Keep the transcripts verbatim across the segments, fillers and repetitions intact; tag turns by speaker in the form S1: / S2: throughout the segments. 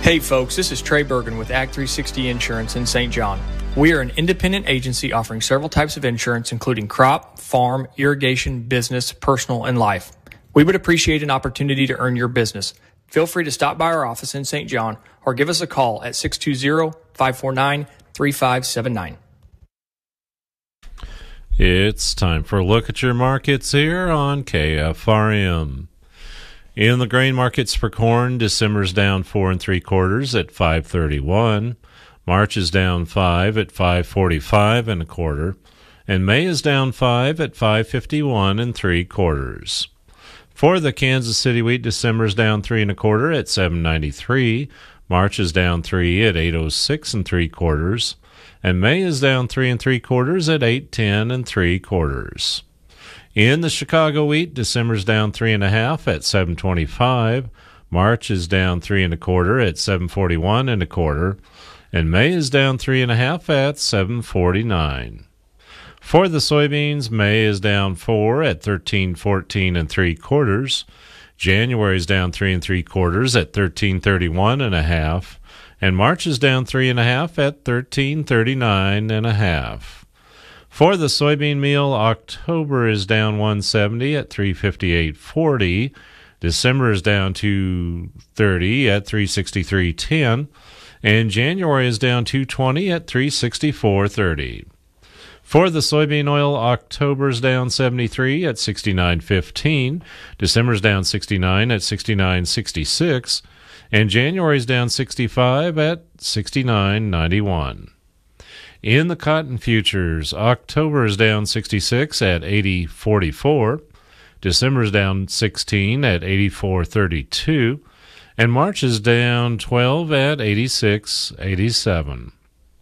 S1: Hey folks, this is Trey Bergen with Ag three sixty Insurance in Saint John. We are an independent agency offering several types of insurance, including crop, farm, irrigation, business, personal, and life. We would appreciate an opportunity to earn your business. Feel free to stop by our office in Saint John or give us a call at six two zero, five four nine, three five seven nine.
S2: It's time for a look at your markets here on K F R M. In the grain markets for corn, December's down four and three quarters at five thirty-one. March is down five at five forty-five and a quarter, and May is down five at five fifty-one and three quarters. For the Kansas City wheat, December's down three and a quarter at seven ninety-three. March is down three at eight oh six and three quarters, and May is down three and three quarters at eight ten and three quarters. In the Chicago wheat, December's down three and a half at seven twenty-five. March is down three and a quarter at seven forty-one and a quarter, and May is down three and a half at seven forty-nine. For the soybeans, May is down four at thirteen fourteen and three quarters. January is down three and three quarters at thirteen thirty-one and a half, and March is down three and a half at thirteen thirty-nine and a half. For the soybean meal, October is down one seventy at three fifty-eight forty. December is down two thirty at three sixty-three ten, and January is down two twenty at three sixty-four thirty. For the soybean oil, October is down seventy-three at sixty-nine fifteen. December is down sixty-nine at sixty-nine sixty-six, and January is down sixty-five at sixty-nine ninety-one. In the cotton futures, October is down sixty-six at eighty forty-four, December is down sixteen at eighty-four thirty-two, and March is down twelve at eighty-six eighty-seven.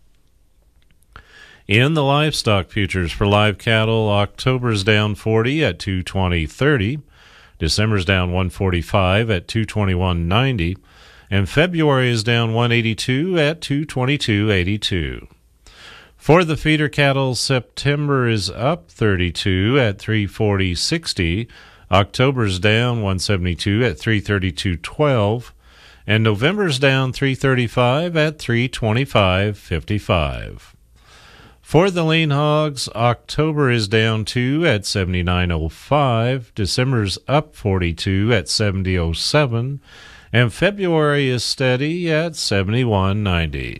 S2: In the livestock futures for live cattle, October is down forty at two twenty thirty, December is down one forty-five at two twenty-one ninety, and February is down one eighty-two at two twenty-two eighty-two. For the feeder cattle, September is up thirty-two at three forty sixty, October is down one seventy-two at three thirty-two twelve, and November is down three thirty-five at three twenty-five fifty-five. For the lean hogs, October is down two at seventy-nine oh five, December is up forty-two at seventy oh seven, and February is steady at seventy-one ninety.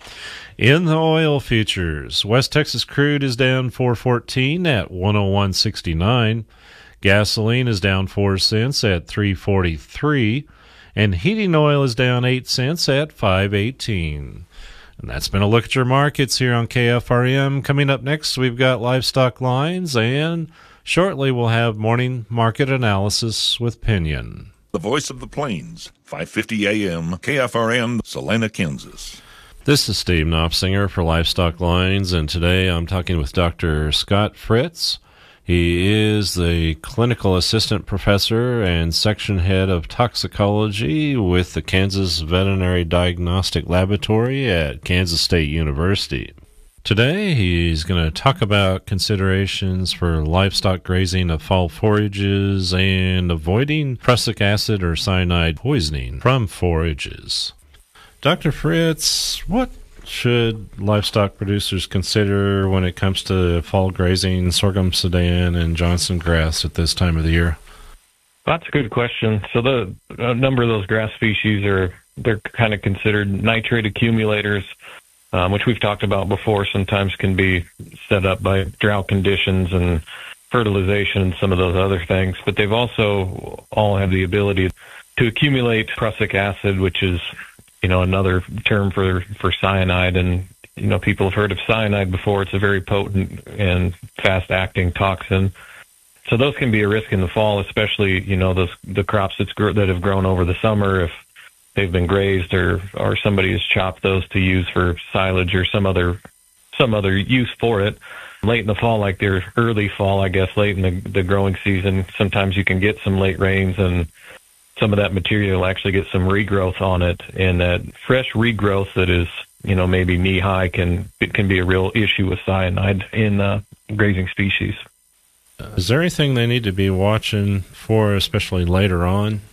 S2: In the oil futures, West Texas crude is down four fourteen at one oh one sixty-nine. Gasoline is down four cents at three forty-three, and heating oil is down eight cents at five eighteen. And that's been a look at your markets here on K F R M. Coming up next, we've got livestock lines, and shortly we'll have morning market analysis with Pinion.
S3: The voice of the plains, five fifty A M, K F R M, Salina, Kansas.
S2: This is Steve Knopsinger for Livestock Lines, and today I'm talking with Doctor Scott Fritz. He is the clinical assistant professor and section head of toxicology with the Kansas Veterinary Diagnostic Laboratory at Kansas State University. Today he's going to talk about considerations for livestock grazing of fall forages and avoiding prussic acid or cyanide poisoning from forages. Doctor Fritz, what should livestock producers consider when it comes to fall grazing sorghum sudan and Johnson grass at this time of the year?
S4: That's a good question. So the a number of those grass species are they're kind of considered nitrate accumulators, um, which we've talked about before. Sometimes can be set up by drought conditions and fertilization and some of those other things. But they've also all have the ability to accumulate prussic acid, which is you know, another term for, for cyanide. And, you know, people have heard of cyanide before. It's a very potent and fast-acting toxin. So those can be a risk in the fall, especially, you know, those the crops that's gr- that have grown over the summer, if they've been grazed or, or somebody has chopped those to use for silage or some other some other use for it. Late in the fall, like their early fall, I guess, late in the, the growing season, sometimes you can get some late rains and some of that material will actually get some regrowth on it, and that fresh regrowth that is, you know, maybe knee high can it can be a real issue with cyanide in uh, grazing species.
S2: Is there anything they need to be watching for, especially later on?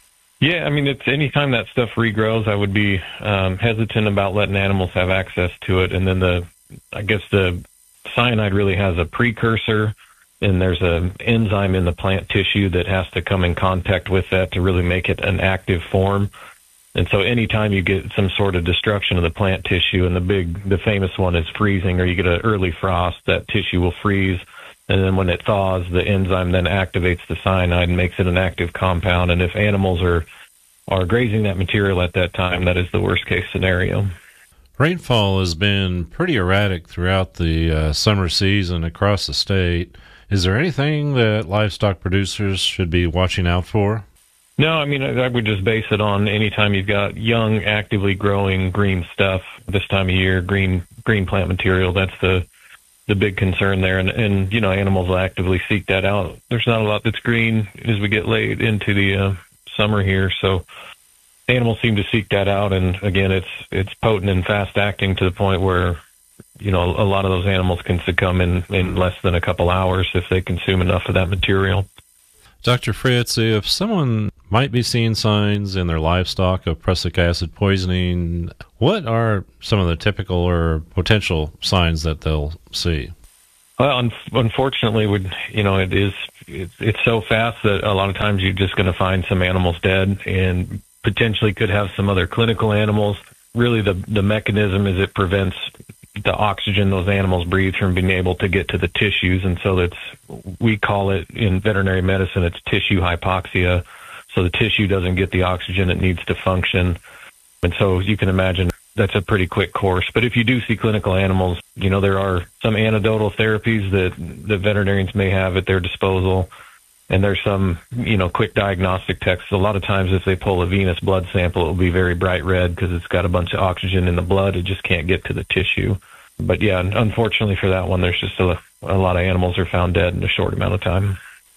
S4: Yeah, I mean, it's anytime that stuff regrows, I would be um, hesitant about letting animals have access to it. And then the, I guess the cyanide really has a precursor, and there's an enzyme in the plant tissue that has to come in contact with that to really make it an active form. And so anytime you get some sort of destruction of the plant tissue, and the big, the famous one is freezing, or you get an early frost, that tissue will freeze. And then when it thaws, the enzyme then activates the cyanide and makes it an active compound. And if animals are, are grazing that material at that time, that is the worst case scenario.
S2: Rainfall has been pretty erratic throughout the uh, summer season across the state. Is there anything that livestock producers should be watching out for?
S4: No, I mean, I would just base it on anytime you've got young, actively growing green stuff this time of year, green green plant material, that's the the big concern there. And, and, you know, animals will actively seek that out. There's not a lot that's green as we get late into the uh, summer here, so animals seem to seek that out. And, again, it's it's potent and fast-acting to the point where, you know, a lot of those animals can succumb in, in less than a couple hours if they consume enough of that material.
S2: Doctor Fritz, if someone might be seeing signs in their livestock of prussic acid poisoning, what are some of the typical or potential signs that they'll see?
S4: Well, un- unfortunately, would you know, it is it's, it's so fast that a lot of times you're just going to find some animals dead, and potentially could have some other clinical animals. Really, the the mechanism is it prevents the oxygen those animals breathe from being able to get to the tissues, and so that's, we call it in veterinary medicine, it's tissue hypoxia. So the tissue doesn't get the oxygen it needs to function, and so you can imagine that's a pretty quick course. But if you do see clinical animals, you know, there are some antidotal therapies that the veterinarians may have at their disposal, and there's some, you know, quick diagnostic tests. A lot of times if they pull a venous blood sample, it will be very bright red because it's got a bunch of oxygen in the blood. It just can't get to the tissue. But, yeah, unfortunately for that one, there's just a, a lot of animals are found dead in a short amount of time.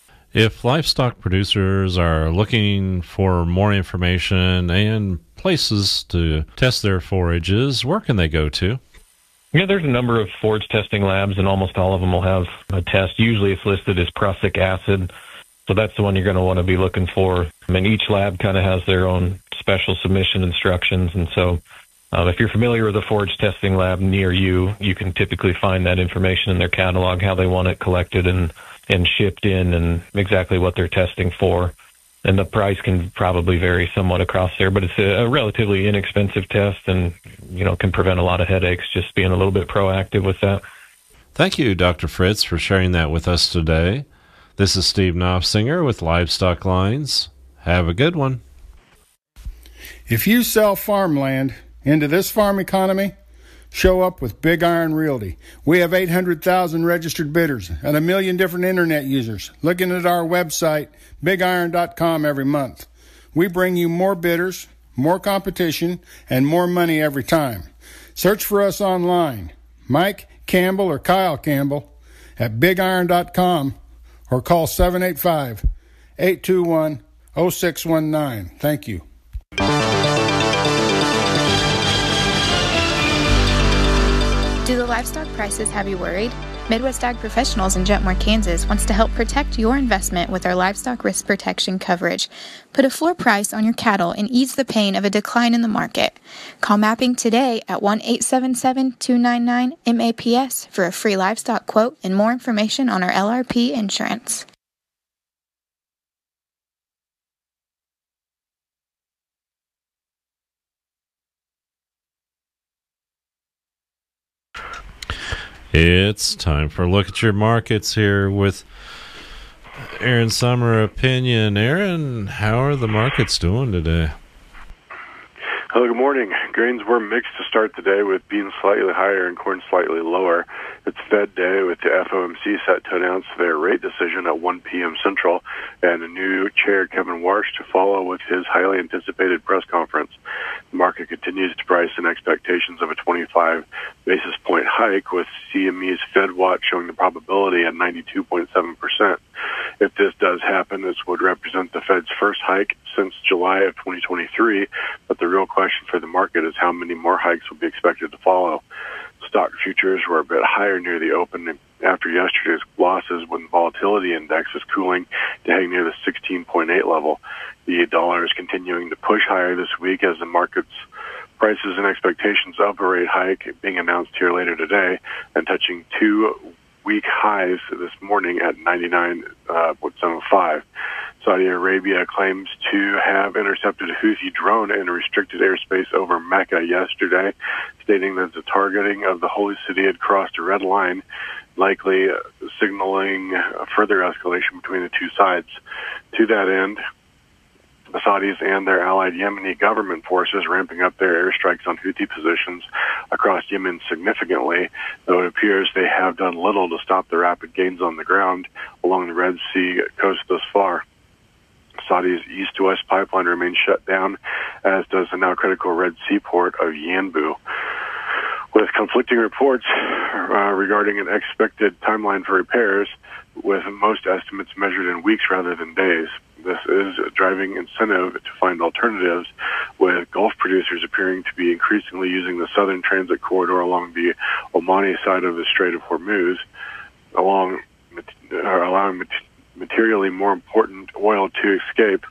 S2: If livestock producers are looking for more information and places to test their forages, where can they go to?
S4: Yeah, there's a number of forage testing labs, and almost all of them will have a test. Usually it's listed as prussic acid. So that's the one you're going to want to be looking for. I mean, each lab kind of has their own special submission instructions. And so um, if you're familiar with a forage testing lab near you, you can typically find that information in their catalog, how they want it collected and, and shipped in, and exactly what they're testing for. And the price can probably vary somewhat across there, but it's a, a relatively inexpensive test, and, you know, can prevent a lot of headaches just being a little bit proactive with that.
S2: Thank you, Doctor Fritz, for sharing that with us today. This is Steve Knopfsinger with Livestock Lines. Have a good one.
S5: If you sell farmland into this farm economy, show up with Big Iron Realty. We have eight hundred thousand registered bidders and a million different internet users looking at our website, big iron dot com, every month. We bring you more bidders, more competition, and more money every time. Search for us online, Mike Campbell or Kyle Campbell at big iron dot com, or call seven eight five, eight two one, zero six one nine. Thank you.
S6: Do the livestock prices have you worried? Midwest Ag Professionals in Jetmore, Kansas wants to help protect your investment with our livestock risk protection coverage. Put a floor price on your cattle and ease the pain of a decline in the market. Call Mapping today at one eight seven seven, two nine nine, M A P S for a free livestock quote and more information on our L R P insurance.
S2: It's time for a look at your markets here with Aaron Summer Opinion. Aaron, how are the markets doing today?
S7: Hello, good morning. Grains were mixed to start the day, with beans slightly higher and corn slightly lower. It's Fed Day, with the F O M C set to announce their rate decision at one p.m. Central, and a new chair, Kevin Warsh, to follow with his highly anticipated press conference. The market continues to price in expectations of a twenty-five basis point hike, with C M E's FedWatch showing the probability at ninety-two point seven percent. If this does happen, this would represent the Fed's first hike since July of twenty twenty-three, but the real question for the market is how many more hikes will be expected to follow. Stock futures were a bit higher near the open after yesterday's losses, when the volatility index is cooling to hang near the sixteen point eight level. The dollar is continuing to push higher this week as the market's prices and expectations of a rate hike being announced here later today and touching two-week highs this morning at ninety-nine point seven five. Saudi Arabia claims to have intercepted a Houthi drone in restricted airspace over Mecca yesterday, stating that the targeting of the holy city had crossed a red line, likely signaling a further escalation between the two sides. To that end, the Saudis and their allied Yemeni government forces ramping up their airstrikes on Houthi positions across Yemen significantly, though it appears they have done little to stop the rapid gains on the ground along the Red Sea coast thus far. Saudi's east-to-west pipeline remains shut down, as does the now critical Red Sea port of Yanbu. With conflicting reports uh, regarding an expected timeline for repairs, with most estimates measured in weeks rather than days. This is a driving incentive to find alternatives, with Gulf producers appearing to be increasingly using the southern transit corridor along the Omani side of the Strait of Hormuz, along, or allowing materially more important oil to escape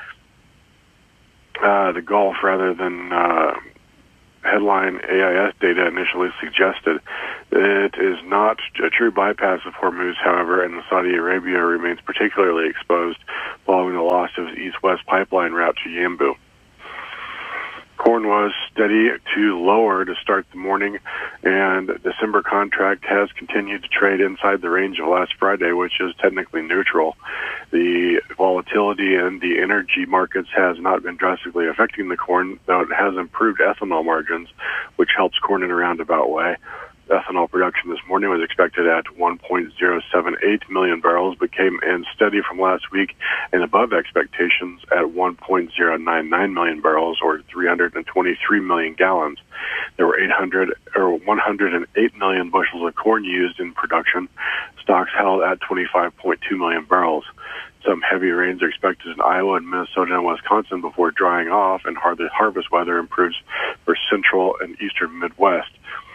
S7: uh, the Gulf rather than uh, headline A I S data initially suggested. It is not a true bypass of Hormuz, however, and Saudi Arabia remains particularly exposed following the loss of the east-west pipeline route to Yanbu. Corn was steady to lower to start the morning, and the December contract has continued to trade inside the range of last Friday, which is technically neutral. The volatility in the energy markets has not been drastically affecting the corn, though it has improved ethanol margins, which helps corn in a roundabout way. Ethanol production this morning was expected at one point zero seven eight million barrels, but came in steady from last week and above expectations at one point zero nine nine million barrels, or three hundred twenty-three million gallons. There were eight hundred or one hundred eight million bushels of corn used in production. Stocks held at twenty-five point two million barrels. Some heavy rains are expected in Iowa and Minnesota and Wisconsin before drying off, and harvest weather improves for central and eastern Midwest.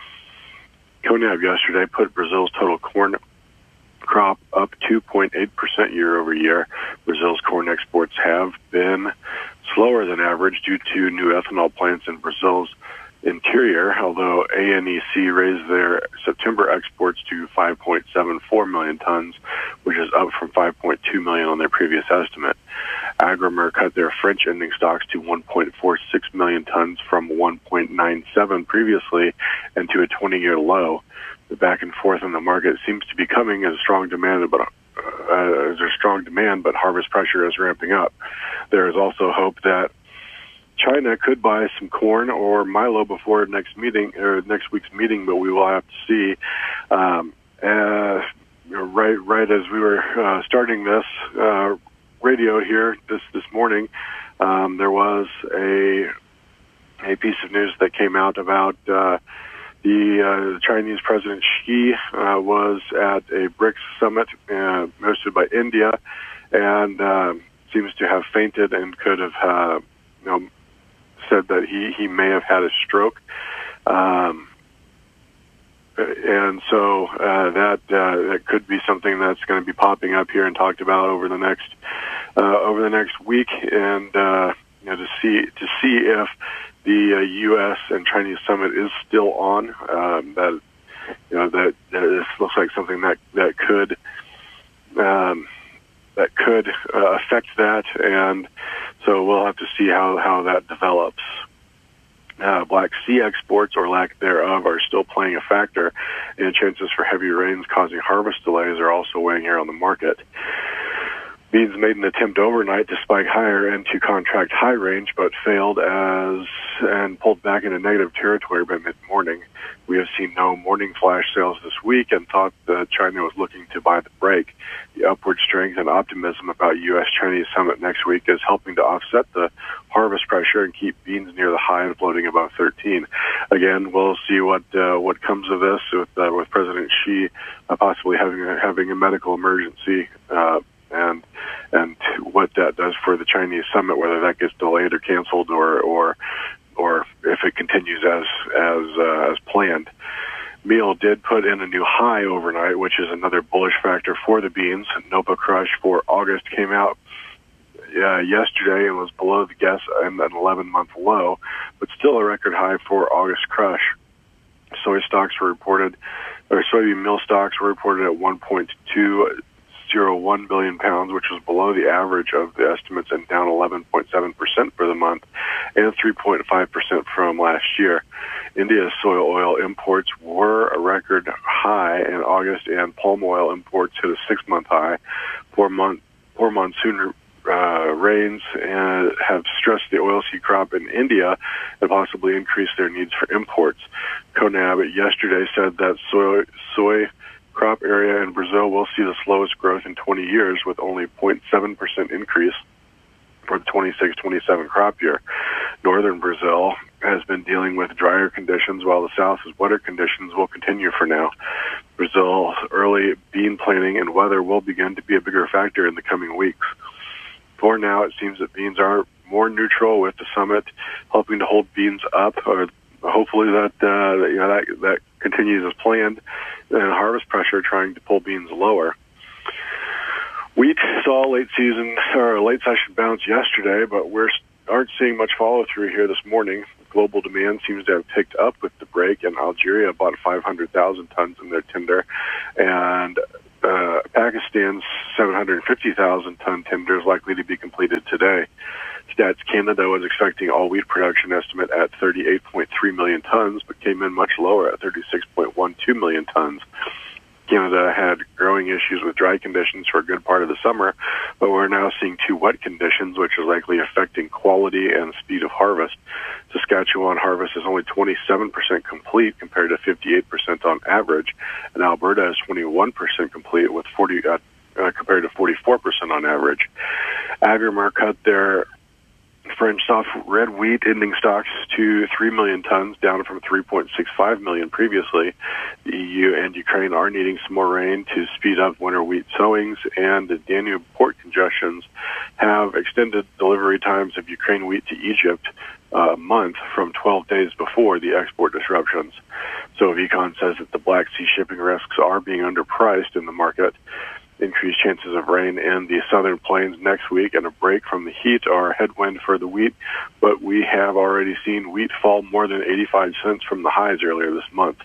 S7: CONAB yesterday put Brazil's total corn crop up two point eight percent year over year. Brazil's corn exports have been slower than average due to new ethanol plants in Brazil's interior, although A N E C raised their September exports to five point seven four million tons, which is up from five point two million on their previous estimate. Agrimer cut their French ending stocks to one point four six million tons from one point nine seven previously, and to a twenty-year low. The back and forth in the market seems to be coming as strong demand, but uh, as there's strong demand, but harvest pressure is ramping up. There is also hope that China could buy some corn or milo before next meeting or next week's meeting, but we will have to see. Um, uh, right, right as we were uh, starting this uh, radio here this this morning, um, there was a a piece of news that came out about uh, the uh, Chinese President Xi uh, was at a BRICS summit uh, hosted by India, and uh, seems to have fainted and could have uh, you know. said that he, he may have had a stroke. Um, and so uh, that uh, that could be something that's going to be popping up here and talked about over the next uh, over the next week, and uh, you know, to see to see if the uh, U S and Chinese summit is still on. Um, that you know that, that this looks like something that that could um, that could uh, affect that, and so we'll have to see how, how that develops. Uh, Black Sea exports, or lack thereof, are still playing a factor, and chances for heavy rains causing harvest delays are also weighing here on the market. Beans made an attempt overnight to spike higher into contract high range, but failed as and pulled back into negative territory by mid-morning. We have seen no morning flash sales this week and thought that China was looking to buy the break. The upward strength and optimism about U S Chinese summit next week is helping to offset the harvest pressure and keep beans near the high and floating above thirteen. Again, we'll see what uh, what comes of this with uh, with President Xi uh, possibly having a, having a medical emergency. Uh, and and what that does for the Chinese summit, whether that gets delayed or canceled, or or or if it continues as as uh, as planned. Meal did put in a new high overnight, which is another bullish factor for the beans. Nova Crush for August came out uh, yesterday and was below the guess and an eleven-month low, but still a record high for August crush. Soy stocks were reported, or soybean meal stocks were reported at one point two zero one billion pounds, which was below the average of the estimates and down eleven point seven percent for the month and three point five percent from last year. India's soy oil imports were a record high in August, and palm oil imports hit a six-month high. Poor, mon- poor monsoon uh, rains uh, have stressed the oilseed crop in India and possibly increased their needs for imports. CONAB yesterday said that soy, soy crop area in Brazil will see the slowest growth in twenty years, with only zero point seven percent increase for the twenty-six twenty-seven crop year. Northern Brazil has been dealing with drier conditions, while the South's wetter conditions will continue for now. Brazil's early bean planting and weather will begin to be a bigger factor in the coming weeks. For now, it seems that beans are more neutral, with the summit helping to hold beans up, or hopefully that uh, you know that that continues as planned, and harvest pressure trying to pull beans lower. Wheat saw late season or late session bounce yesterday, but we aren't seeing much follow through here this morning. Global demand seems to have picked up with the break, and Algeria bought five hundred thousand tons in their tender, and uh, Pakistan's seven hundred fifty thousand ton tender is likely to be completed today. Stats Canada was expecting all wheat production estimate at thirty-eight point three million tons, but came in much lower at thirty-six point one two million tons. Canada had growing issues with dry conditions for a good part of the summer, but we're now seeing too wet conditions, which is likely affecting quality and speed of harvest. Saskatchewan harvest is only twenty-seven percent complete compared to fifty-eight percent on average, and Alberta is twenty-one percent complete with forty uh, uh, compared to forty-four percent on average. Agrimark cut their French soft red wheat ending stocks to three million tons, down from three point six five million previously. The E U and Ukraine are needing some more rain to speed up winter wheat sowings, and the Danube port congestions have extended delivery times of Ukraine wheat to Egypt uh, a month from twelve days before the export disruptions. So Econ says that the Black Sea shipping risks are being underpriced in the market. Increased chances of rain in the southern plains next week and a break from the heat are a headwind for the wheat, but we have already seen wheat fall more than eighty-five cents from the highs earlier this month.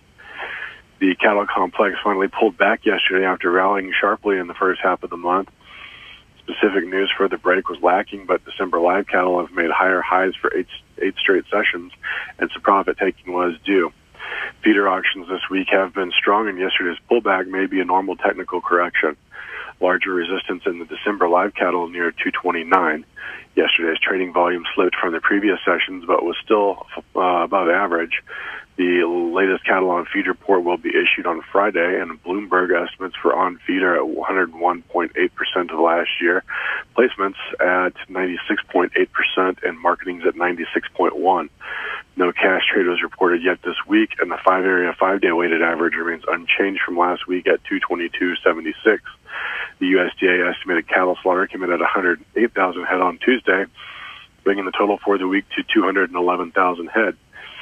S7: The cattle complex finally pulled back yesterday after rallying sharply in the first half of the month. Specific news for the break was lacking, but December live cattle have made higher highs for eight, eight straight sessions, and some profit taking was due. Feeder auctions this week have been strong, and yesterday's pullback may be a normal technical correction. Larger resistance in the December live cattle near two twenty-nine. Yesterday's trading volume slipped from the previous sessions, but was still uh, above average. The latest cattle on feed report will be issued on Friday, and Bloomberg estimates for on feed are at one hundred one point eight percent of last year, placements at ninety-six point eight percent, and marketing's at ninety-six point one. No cash trade was reported yet this week, and the five-area five-day weighted average remains unchanged from last week at two twenty-two seventy-six. The U S D A estimated cattle slaughter came in at one hundred eight thousand head on Tuesday, bringing the total for the week to two hundred eleven thousand head.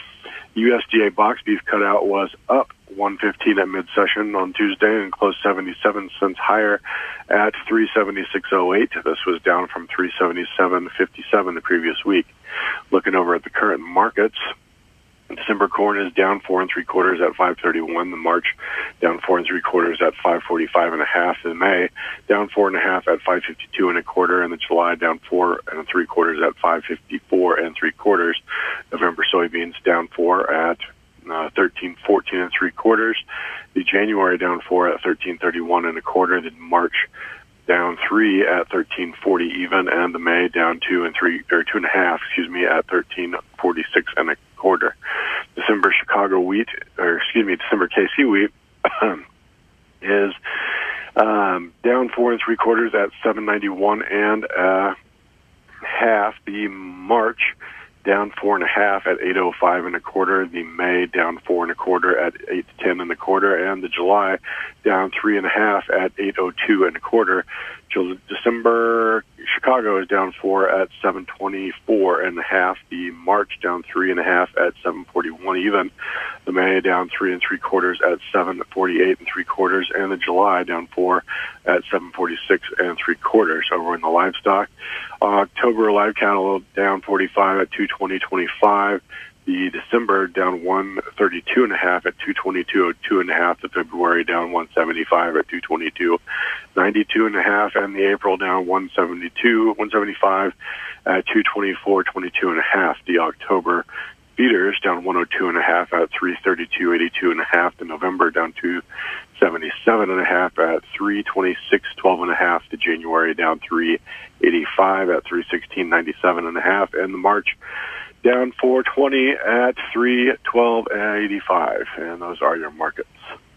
S7: U S D A box beef cutout was up one fifteen at mid-session on Tuesday and closed seventy-seven cents higher at three seventy-six oh eight. This was down from three seventy-seven fifty-seven the previous week. Looking over at the current markets, December corn is down four and three quarters at five thirty-one. The March down four and three quarters at five forty-five and a half. The May down four and a half at five fifty-two and a quarter, and the July down four and three quarters at five fifty-four and three quarters. November soybeans down four at uh, thirteen fourteen and three quarters. The January down four at thirteen thirty-one and a quarter. The March down three at thirteen forty even, and the May down two and three or two and a half, excuse me, at thirteen forty-six and a quarter. December Chicago wheat, or excuse me, December K C wheat is um, down four and three quarters at seven ninety-one and a half. The March down four and a half at eight oh five and a quarter. The May down four and a quarter at eight ten and a quarter, and the July down three and a half at eight oh two and a quarter. December, Chicago is down four at seven twenty-four and a half. The March down three and a half at seven forty-one even. The May down three and three quarters at seven forty-eight and three quarters, and the July down four at seven forty-six and three quarters. Over in the livestock, uh, October live cattle down forty-five at two twenty twenty-five. The December down one thirty-two and a half at two twenty-two oh two and a half. The February down one seventy-five at two twenty-two ninety-two and a half, and the April down one seventy-two one seventy-five at two twenty-four twenty-two and a half. The October feeders down one oh two and a half at three thirty-two eighty-two and a half. The November down two seventy-seven and a half at three twenty-six twelve and a half. The January down three eighty-five at three sixteen ninety-seven and a half, and the March down four twenty at three twelve eighty-five, and those are your markets.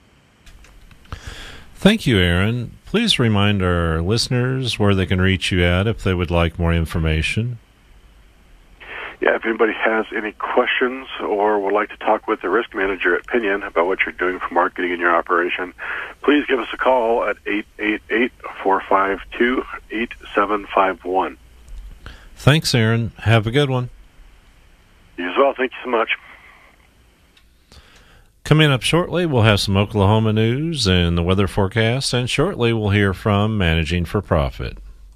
S2: Thank you, Aaron. Please remind our listeners where they can reach you at if they would like more information.
S7: Yeah, if anybody has any questions or would like to talk with the risk manager at Pinion about what you're doing for marketing in your operation, please give us a call at eight eight eight, four five two, eight seven five one.
S2: Thanks, Aaron. Have a good one.
S7: You as well. Thank you so much.
S2: Coming up shortly, we'll have some Oklahoma news and the weather forecast, and shortly we'll hear from Managing for Profit.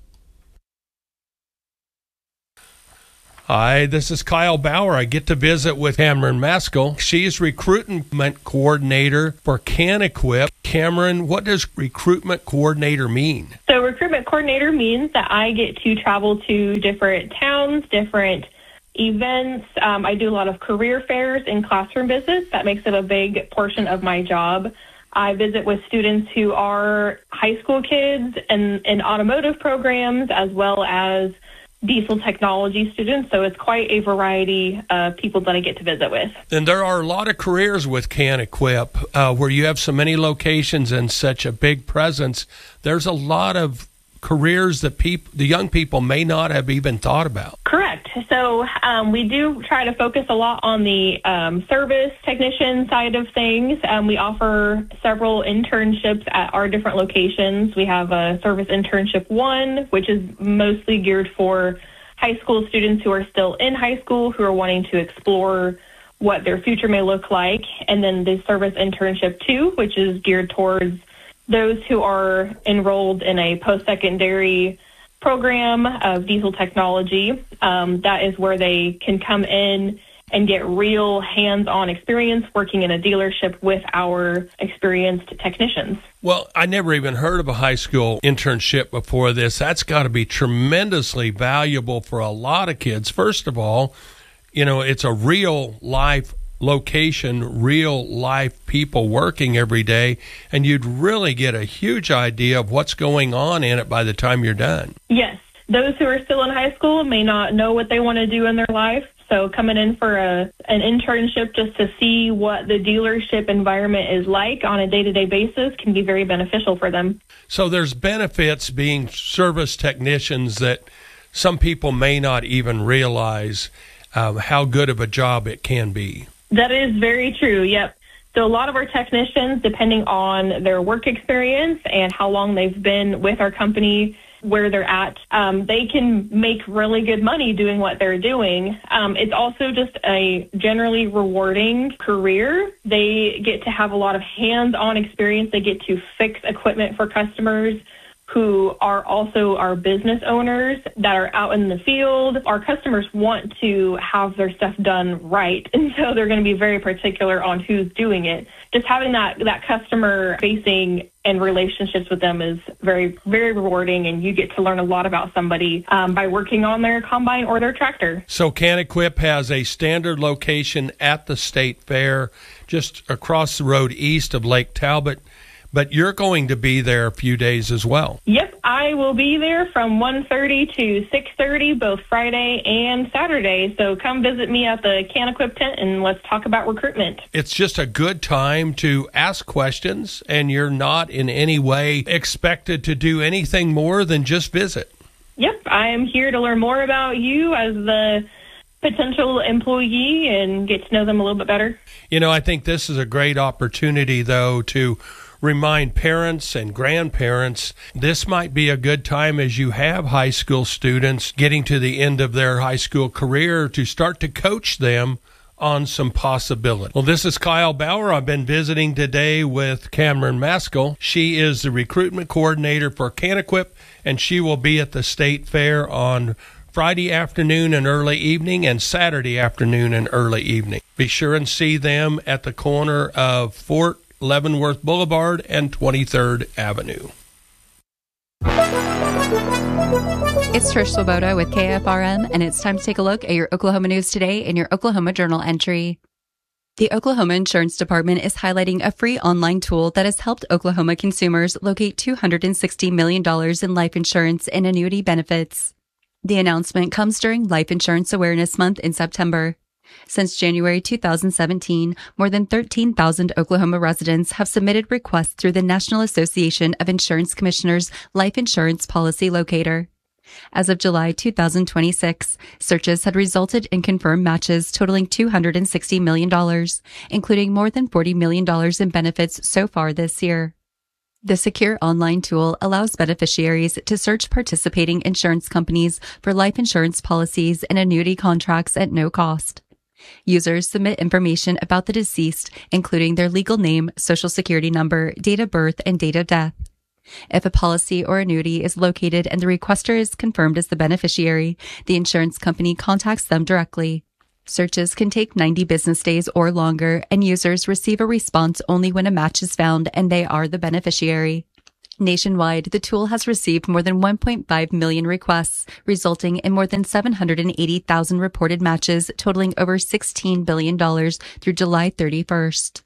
S8: Hi, this is Kyle Bauer. I get to visit with Cameron Maskell. She's recruitment coordinator for CanEquip. Cameron, what does recruitment coordinator mean?
S9: So recruitment coordinator means that I get to travel to different towns, different events. Um, I do a lot of career fairs and classroom visits. That makes it a big portion of my job. I visit with students who are high school kids and in automotive programs, as well as diesel technology students. So it's quite a variety of people that I get to visit with.
S8: And there are a lot of careers with CanEquip, uh, where you have so many locations and such a big presence. There's a lot of careers that people, the young people may not have even thought about.
S9: Correct. So um, we do try to focus a lot on the um, service technician side of things. Um, we offer several internships at our different locations. We have a service internship one, which is mostly geared for high school students who are still in high school, who are wanting to explore what their future may look like. And then the service internship two, which is geared towards those who are enrolled in a post-secondary program of diesel technology. Um, that is where they can come in and get real hands-on experience working in a dealership with our experienced technicians.
S8: Well, I never even heard of a high school internship before this. That's got to be tremendously valuable for a lot of kids. First of all, you know, it's a real-life location, real life people working every day, and you'd really get a huge idea of what's going on in it by the time you're done.
S9: Yes. Those who are still in high school may not know what they want to do in their life, so coming in for a an internship just to see what the dealership environment is like on a day-to-day basis can be very beneficial for them.
S8: So there's benefits being service technicians that some people may not even realize uh, how good of a job it can be.
S9: That is very true, yep. So a lot of our technicians, depending on their work experience and how long they've been with our company, where they're at, um, they can make really good money doing what they're doing. Um, it's also just a generally rewarding career. They get to have a lot of hands-on experience. They get to fix equipment for customers who are also our business owners that are out in the field. Our customers want to have their stuff done right, and so they're going to be very particular on who's doing it. Just having that, that customer-facing and relationships with them is very, very rewarding, and you get to learn a lot about somebody um, by working on their combine or their tractor.
S8: So CanEquip has a standard location at the State Fair just across the road east of Lake Talbot, but you're going to be there a few days as well.
S9: Yep, I will be there from one thirty to six thirty, both Friday and Saturday. So come visit me at the CanEquip tent and let's talk about recruitment.
S8: It's just a good time to ask questions, and you're not in any way expected to do anything more than just visit.
S9: Yep, I am here to learn more about you as the potential employee and get to know them a little bit better.
S8: You know, I think this is a great opportunity, though, to remind parents and grandparents this might be a good time as you have high school students getting to the end of their high school career to start to coach them on some possibility. Well, this is Kyle Bauer. I've been visiting today with Cameron Maskell. She is the recruitment coordinator for Canaquip, and she will be at the state fair on Friday afternoon and early evening and Saturday afternoon and early evening. Be sure and see them at the corner of Fort Leavenworth Boulevard and twenty-third Avenue.
S10: It's Trish Swoboda with K F R M, and it's time to take a look at your Oklahoma news today in your Oklahoma Journal entry. The Oklahoma Insurance Department is highlighting a free online tool that has helped Oklahoma consumers locate two hundred sixty million dollars in life insurance and annuity benefits. The announcement comes during Life Insurance Awareness Month in September. Since January two thousand seventeen, more than thirteen thousand Oklahoma residents have submitted requests through the National Association of Insurance Commissioners Life Insurance Policy Locator. As of July two thousand twenty-six, searches had resulted in confirmed matches totaling two hundred sixty million dollars, including more than forty million dollars in benefits so far this year. The secure online tool allows beneficiaries to search participating insurance companies for life insurance policies and annuity contracts at no cost. Users submit information about the deceased, including their legal name, social security number, date of birth, and date of death. If a policy or annuity is located and the requester is confirmed as the beneficiary, the insurance company contacts them directly. Searches can take ninety business days or longer, and users receive a response only when a match is found and they are the beneficiary. Nationwide, the tool has received more than one point five million requests, resulting in more than seven hundred eighty thousand reported matches totaling over sixteen billion dollars through July thirty-first.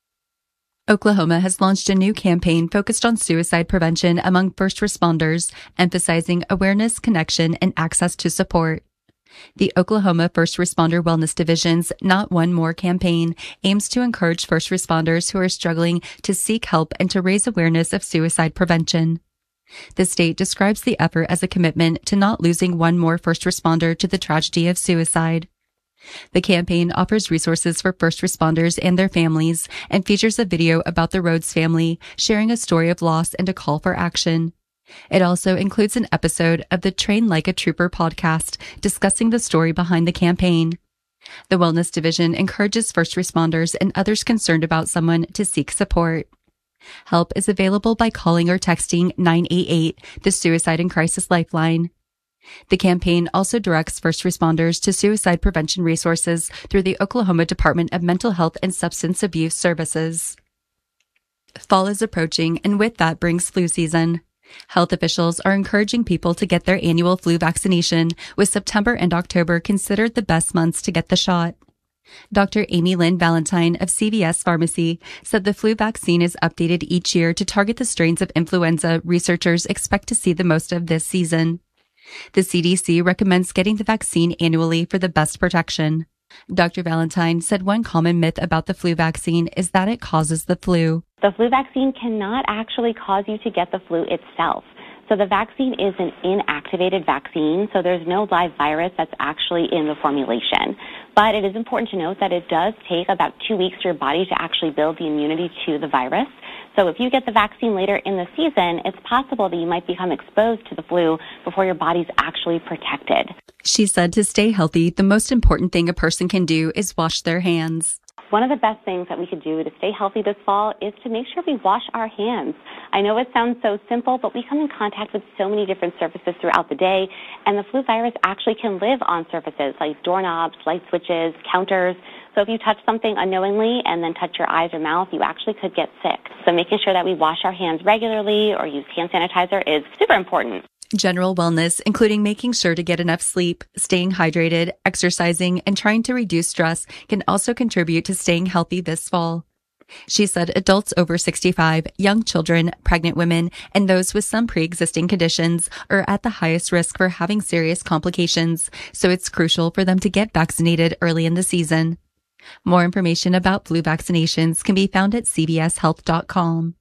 S10: Oklahoma has launched a new campaign focused on suicide prevention among first responders, emphasizing awareness, connection, and access to support. The Oklahoma First Responder Wellness Division's Not One More campaign aims to encourage first responders who are struggling to seek help and to raise awareness of suicide prevention. The state describes the effort as a commitment to not losing one more first responder to the tragedy of suicide. The campaign offers resources for first responders and their families and features a video about the Rhodes family, sharing a story of loss and a call for action. It also includes an episode of the Train Like a Trooper podcast discussing the story behind the campaign. The Wellness Division encourages first responders and others concerned about someone to seek support. Help is available by calling or texting nine eight eight, the Suicide and Crisis Lifeline. The campaign also directs first responders to suicide prevention resources through the Oklahoma Department of Mental Health and Substance Abuse Services. Fall is approaching, and with that brings flu season. Health officials are encouraging people to get their annual flu vaccination, with September and October considered the best months to get the shot. Doctor Amy Lynn Valentine of C V S Pharmacy said the flu vaccine is updated each year to target the strains of influenza researchers expect to see the most of this season. The C D C recommends getting the vaccine annually for the best protection. Doctor Valentine said one common myth about the flu vaccine is that it causes the flu.
S11: The flu vaccine cannot actually cause you to get the flu itself. So the vaccine is an inactivated vaccine, so there's no live virus that's actually in the formulation. But it is important to note that it does take about two weeks for your body to actually build the immunity to the virus. So if you get the vaccine later in the season, it's possible that you might become exposed to the flu before your body's actually protected.
S10: She said to stay healthy, the most important thing a person can do is wash their hands.
S11: One of the best things that we could do to stay healthy this fall is to make sure we wash our hands. I know it sounds so simple, but we come in contact with so many different surfaces throughout the day, and the flu virus actually can live on surfaces like doorknobs, light switches, counters. So if you touch something unknowingly and then touch your eyes or mouth, you actually could get sick. So making sure that we wash our hands regularly or use hand sanitizer is super important.
S10: General wellness, including making sure to get enough sleep, staying hydrated, exercising, and trying to reduce stress, can also contribute to staying healthy this fall. She said adults over sixty-five, young children, pregnant women, and those with some pre-existing conditions are at the highest risk for having serious complications, so it's crucial for them to get vaccinated early in the season. More information about flu vaccinations can be found at c b s health dot com.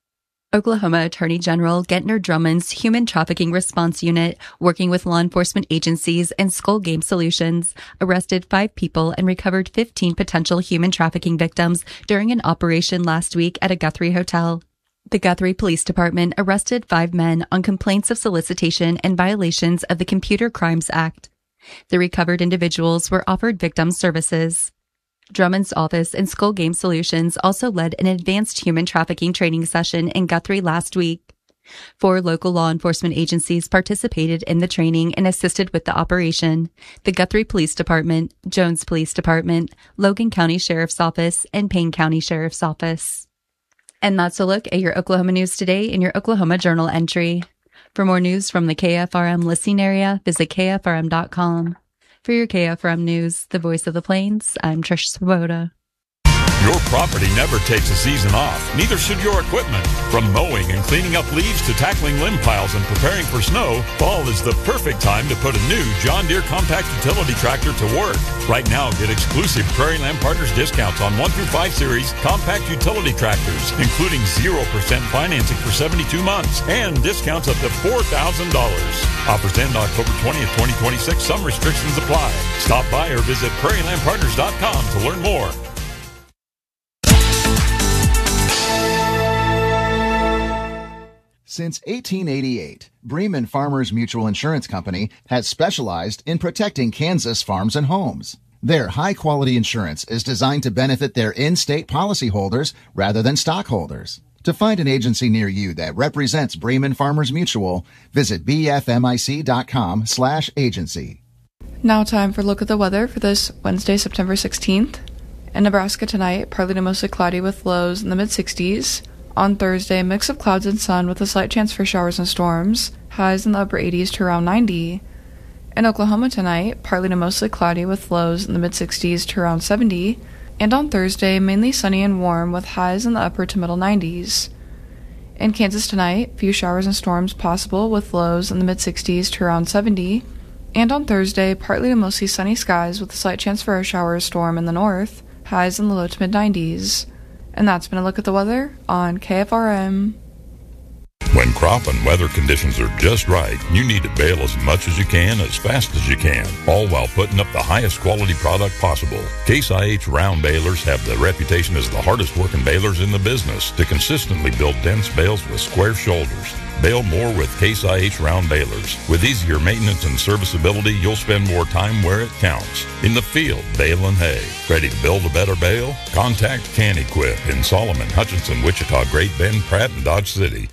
S10: Oklahoma Attorney General Gentner Drummond's Human Trafficking Response Unit, working with law enforcement agencies and Skull Game Solutions, arrested five people and recovered fifteen potential human trafficking victims during an operation last week at a Guthrie hotel. The Guthrie Police Department arrested five men on complaints of solicitation and violations of the Computer Crimes Act. The recovered individuals were offered victim services. Drummond's office and Skull Game Solutions also led an advanced human trafficking training session in Guthrie last week. Four local law enforcement agencies participated in the training and assisted with the operation: the Guthrie Police Department, Jones Police Department, Logan County Sheriff's Office, and Payne County Sheriff's Office. And that's a look at your Oklahoma news today in your Oklahoma Journal entry. For more news from the K F R M listening area, visit K F R M dot com. For your K F R M News, the voice of the Plains, I'm Trish Swoboda.
S3: Your property never takes a season off. Neither should your equipment. From mowing and cleaning up leaves to tackling limb piles and preparing for snow, fall is the perfect time to put a new John Deere compact utility tractor to work. Right now, get exclusive Prairie Land Partners discounts on one through five series compact utility tractors, including zero percent financing for seventy-two months and discounts up to four thousand dollars. Offers end October twentieth, twenty twenty-six. Some restrictions apply. Stop by or visit prairie land partners dot com to learn more.
S12: Since eighteen eighty-eight, Bremen Farmers Mutual Insurance Company has specialized in protecting Kansas farms and homes. Their high-quality insurance is designed to benefit their in-state policyholders rather than stockholders. To find an agency near you that represents Bremen Farmers Mutual, visit b f m i c dot com slash agency.
S13: Now time for a look at the weather for this Wednesday, September sixteenth. In Nebraska tonight, partly to mostly cloudy with lows in the mid-sixties. On Thursday, a mix of clouds and sun with a slight chance for showers and storms, highs in the upper eighties to around ninety. In Oklahoma tonight, partly to mostly cloudy with lows in the mid-sixties to around seventy. And on Thursday, mainly sunny and warm with highs in the upper to middle nineties. In Kansas tonight, few showers and storms possible with lows in the mid-sixties to around seventy. And on Thursday, partly to mostly sunny skies with a slight chance for a shower or storm in the north, highs in the low to mid-nineties. And that's been a look at the weather on K F R M.
S3: When crop and weather conditions are just right, you need to bale as much as you can, as fast as you can, all while putting up the highest quality product possible. Case I H round balers have the reputation as the hardest working balers in the business to consistently build dense bales with square shoulders. Bale more with Case I H round balers. With easier maintenance and serviceability, you'll spend more time where it counts. In the field, baling hay. Ready to build a better bale? Contact Can-Equip in Solomon, Hutchinson, Wichita, Great Bend, Pratt, and Dodge City.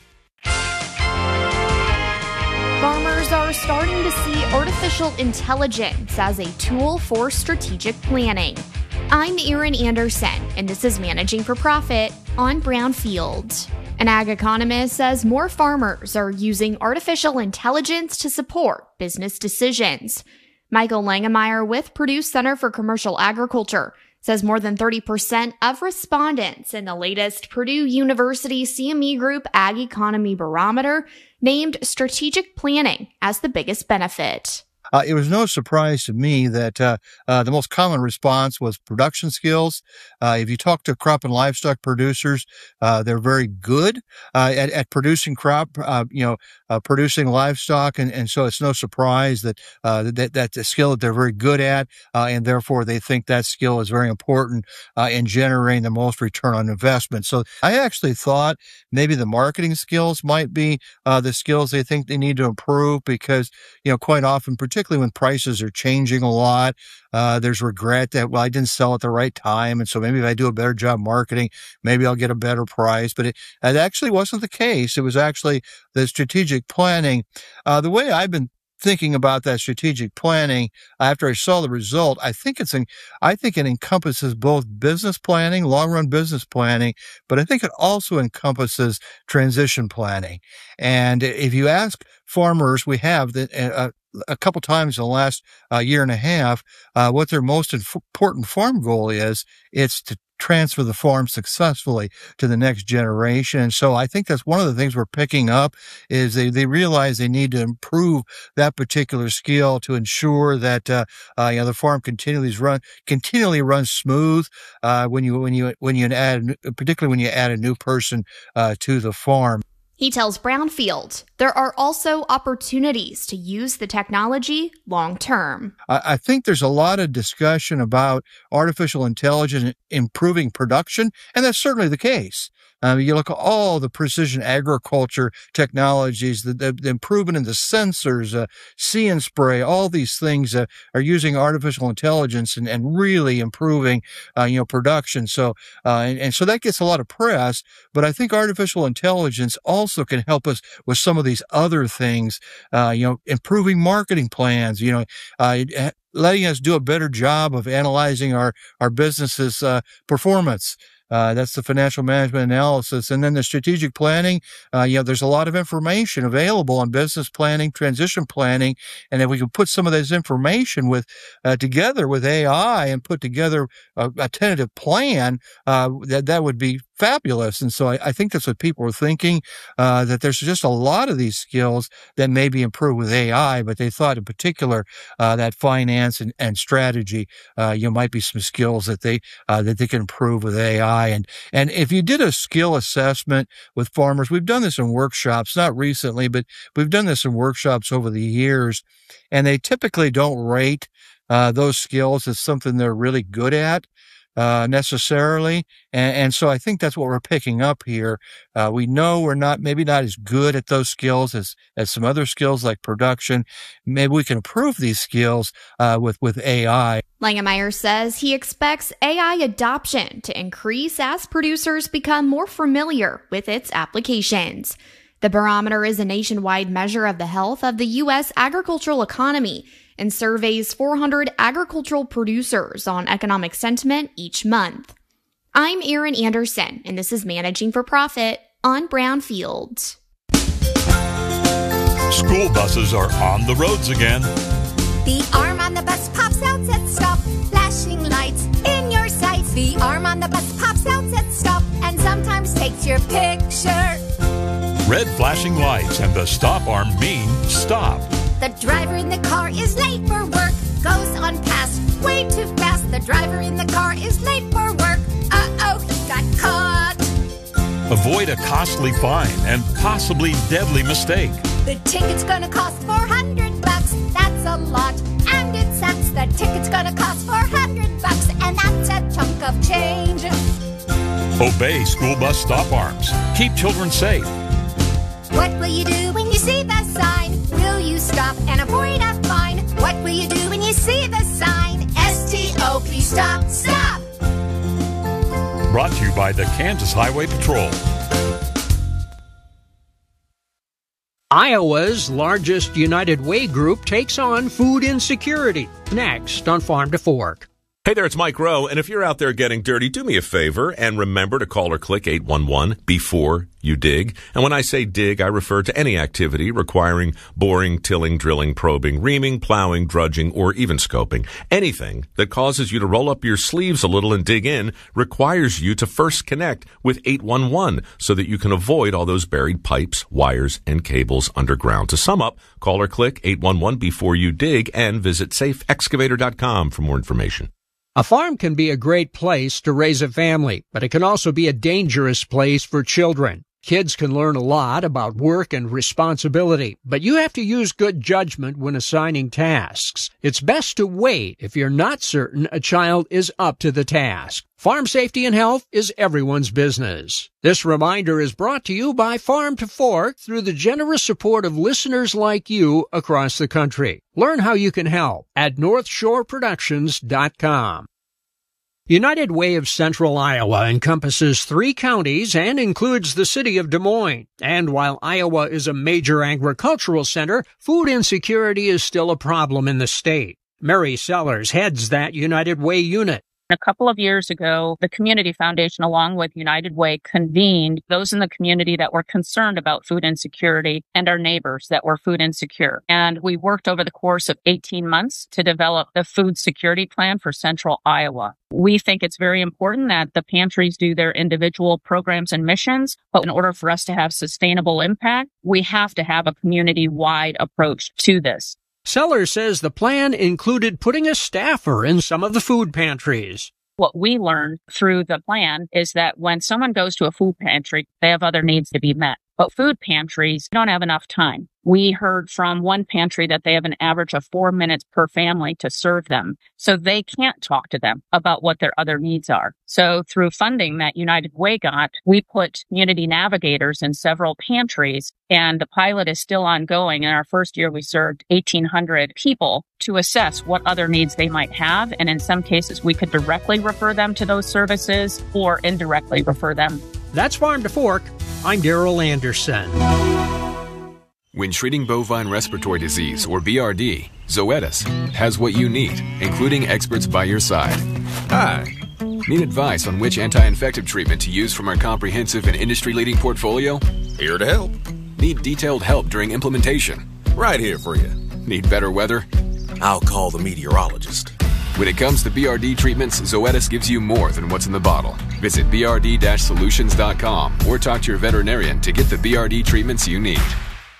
S14: Farmers are starting to see artificial intelligence as a tool for strategic planning. I'm Erin Anderson, and this is Managing for Profit on Brownfield. An ag economist says more farmers are using artificial intelligence to support business decisions. Michael Langemeyer with Purdue Center for Commercial Agriculture says more than thirty percent of respondents in the latest Purdue University C M E Group Ag Economy Barometer named strategic planning as the biggest benefit.
S15: Uh, it was no surprise to me that uh, uh, the most common response was production skills. Uh, if you talk to crop and livestock producers, uh, they're very good uh, at, at producing crop, uh, you know, uh, producing livestock, and, and so it's no surprise that uh, that that's a skill that they're very good at, uh, and therefore they think that skill is very important uh, in generating the most return on investment. So I actually thought maybe the marketing skills might be uh, the skills they think they need to improve, because you know quite often, particularly particularly when prices are changing a lot. Uh, there's regret that, well, I didn't sell at the right time. And so maybe if I do a better job marketing, maybe I'll get a better price. But it, it actually wasn't the case. It was actually the strategic planning. Uh, the way I've been thinking about that strategic planning after I saw the result, I think it's, in, I think it encompasses both business planning, long-run business planning, but I think it also encompasses transition planning. And if you ask farmers, we have that, uh, a couple times in the last uh, year and a half, uh, what their most inf- important farm goal is, it's to transfer the farm successfully to the next generation. And so I think that's one of the things we're picking up is they, they realize they need to improve that particular skill to ensure that, uh, uh, you know, the farm continually run, continually runs smooth, uh, when you, when you, when you add, particularly when you add a new person, uh, to the farm.
S14: He tells Brownfield there are also opportunities to use the technology long term.
S15: I think there's a lot of discussion about artificial intelligence improving production, and that's certainly the case. Um, you look at all the precision agriculture technologies, the, the, the improvement in the sensors, uh, See and Spray, all these things uh, are using artificial intelligence and, and really improving, uh, you know, production. So, uh, and, and so that gets a lot of press, but I think artificial intelligence also can help us with some of these other things, uh, you know, improving marketing plans, you know, uh, letting us do a better job of analyzing our, our business's, uh, performance. Uh, that's the financial management analysis. And then the strategic planning, uh, you know, there's a lot of information available on business planning, transition planning. And if we can put some of this information with, uh, together with A I and put together a, a tentative plan, uh, that, that would be fabulous. And so I, I think that's what people are thinking, uh, that there's just a lot of these skills that may be improved with A I, but they thought in particular, uh, that finance and, and strategy, uh, you know, might be some skills that they, uh, that they can improve with A I. And, and if you did a skill assessment with farmers, we've done this in workshops, not recently, but we've done this in workshops over the years, and they typically don't rate, uh, those skills as something they're really good at. Uh, necessarily. And, and so I think that's what we're picking up here. Uh, we know we're not, maybe not as good at those skills as, as some other skills like production. Maybe we can improve these skills, uh, with, with A I.
S14: Langemeyer says he expects A I adoption to increase as producers become more familiar with its applications. The barometer is a nationwide measure of the health of the U S agricultural economy and surveys four hundred agricultural producers on economic sentiment each month. I'm Erin Anderson, and this is Managing for Profit on Brownfield.
S3: School buses are on the roads again.
S16: The arm on the bus pops out, says stop, flashing lights in your sights. The arm on the bus pops out, says stop, and sometimes takes your picture.
S3: Red flashing lights and the stop arm mean stop.
S16: The driver in the car is late for work, goes on past way too fast. The driver in the car is late for work. Uh-oh, he got caught.
S3: Avoid a costly fine and possibly deadly mistake.
S16: The ticket's gonna cost four hundred bucks. That's a lot, and it sucks. The ticket's gonna cost four hundred bucks, and that's a chunk of change.
S3: Obey school bus stop arms. Keep children safe.
S16: What will you do when you see the sign? Will you stop and avoid a fine? What will you do when you see the sign? S T O P, stop, stop!
S3: Brought to you by the Kansas Highway Patrol.
S17: Iowa's largest United Way group takes on food insecurity. Next on Farm to Fork.
S18: Hey there, it's Mike Rowe, and if you're out there getting dirty, do me a favor and remember to call or click eight one one before you dig. And when I say dig, I refer to any activity requiring boring, tilling, drilling, probing, reaming, plowing, drudging, or even scoping. Anything that causes you to roll up your sleeves a little and dig in requires you to first connect with eight one one so that you can avoid all those buried pipes, wires, and cables underground. To sum up, call or click eight one one before you dig and visit safe excavator dot com for more information.
S17: A farm can be a great place to raise a family, but it can also be a dangerous place for children. Kids can learn a lot about work and responsibility, but you have to use good judgment when assigning tasks. It's best to wait if you're not certain a child is up to the task. Farm safety and health is everyone's business. This reminder is brought to you by Farm to Fork through the generous support of listeners like you across the country. Learn how you can help at north shore productions dot com. United Way of Central Iowa encompasses three counties and includes the city of Des Moines. And while Iowa is a major agricultural center, food insecurity is still a problem in the state. Mary Sellers heads that United Way unit.
S19: A couple of years ago, the Community Foundation, along with United Way, convened those in the community that were concerned about food insecurity and our neighbors that were food insecure. And we worked over the course of eighteen months to develop the food security plan for Central Iowa. We think it's very important that the pantries do their individual programs and missions, but in order for us to have sustainable impact, we have to have a community-wide approach to this.
S17: Sellers says the plan included putting a staffer in some of the food pantries.
S19: What we learned through the plan is that when someone goes to a food pantry, they have other needs to be met. But food pantries don't have enough time. We heard from one pantry that they have an average of four minutes per family to serve them. So they can't talk to them about what their other needs are. So through funding that United Way got, we put community navigators in several pantries, and the pilot is still ongoing. In our first year, we served eighteen hundred people to assess what other needs they might have. And in some cases, we could directly refer them to those services or indirectly refer them.
S17: That's Farm to Fork. I'm Daryl Anderson.
S20: When treating bovine respiratory disease, or B R D, Zoetis has what you need, including experts by your side. Hi. Need advice on which anti-infective treatment to use from our comprehensive and industry-leading portfolio? Here to help. Need detailed help during implementation? Right here for you. Need better weather? I'll call the meteorologist. When it comes to B R D treatments, Zoetis gives you more than what's in the bottle. Visit b r d dash solutions dot com or talk to your veterinarian to get the B R D treatments you need.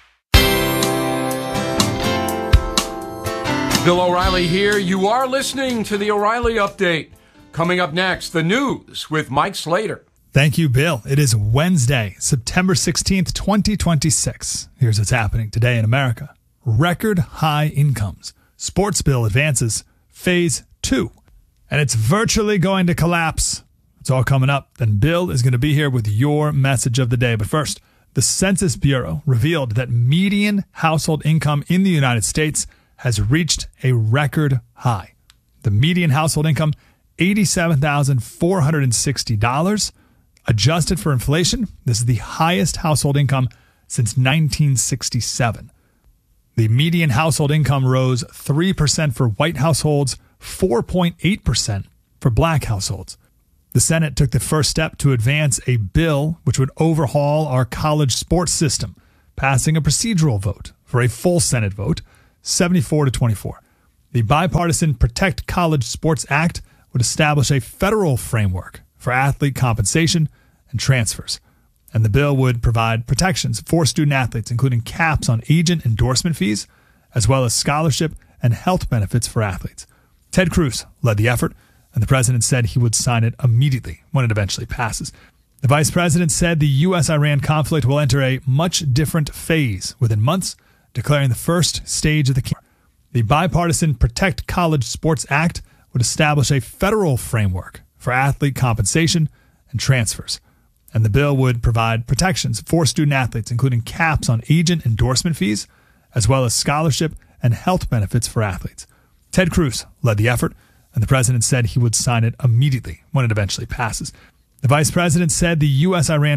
S21: Bill O'Reilly here. You are listening to the O'Reilly Update. Coming up next, the news with Mike Slater.
S22: Thank you, Bill. It is Wednesday, September sixteenth, twenty twenty-six. Here's what's happening today in America. Record high incomes. Sports bill advances phase two. And it's virtually going to collapse. It's all coming up. Then Bill is going to be here with your message of the day. But first, the Census Bureau revealed that median household income in the United States has reached a record high. The median household income, eighty-seven thousand four hundred sixty dollars. Adjusted for inflation, this is the highest household income since nineteen sixty-seven. The median household income rose three percent for white households, four point eight percent for black households. The Senate took the first step to advance a bill which would overhaul our college sports system, passing a procedural vote for a full Senate vote, seventy-four to twenty-four. The bipartisan Protect College Sports Act would establish a federal framework for athlete compensation and transfers. And the bill would provide protections for student athletes, including caps on agent endorsement fees, as well as scholarship and health benefits for athletes. Ted Cruz led the effort, and the president said he would sign it immediately when it eventually passes. The vice president said the U S Iran conflict will enter a much different phase within months, declaring the first stage of the campaign. The bipartisan Protect College Sports Act would establish a federal framework for athlete compensation and transfers. And the bill would provide protections for student athletes, including caps on agent endorsement fees, as well as scholarship and health benefits for athletes. Ted Cruz led the effort, and the president said he would sign it immediately when it eventually passes. The vice president said the U S Iran